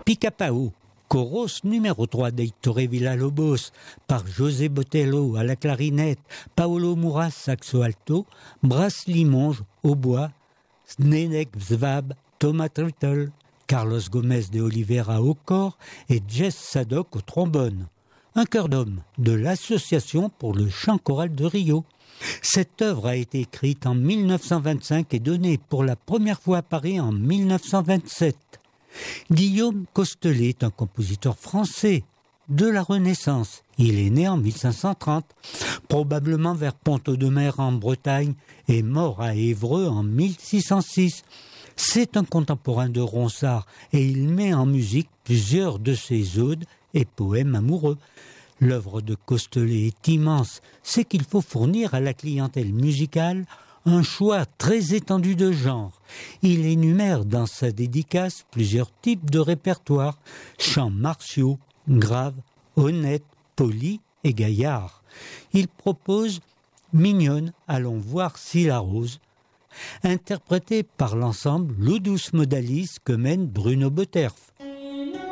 Pica-Pau, Choros numéro 3 d'Hector Villalobos, par José Botelho à la clarinette, Paolo Mouras saxo alto, Brass Limonge au bois, Zdeněk Zvab, Thomas Trittle, Carlos Gomez de Oliveira au cor et Jess Sadok au trombone. Un chœur d'homme de l'Association pour le chant choral de Rio. Cette œuvre a été écrite en 1925 et donnée pour la première fois à Paris en 1927. Guillaume Costelet est un compositeur français de la Renaissance. Il est né en 1530, probablement vers Pont-Audemer en Bretagne et mort à Évreux en 1606. C'est un contemporain de Ronsard et il met en musique plusieurs de ses odes et poèmes amoureux. L'œuvre de Costelet est immense, c'est qu'il faut fournir à la clientèle musicale un choix très étendu de genres. Il énumère dans sa dédicace plusieurs types de répertoires, chants martiaux, graves, honnêtes, polis et gaillards. Il propose « Mignonne, allons voir si la rose », interprété par l'ensemble Ludus Modalis que mène Bruno Botterf.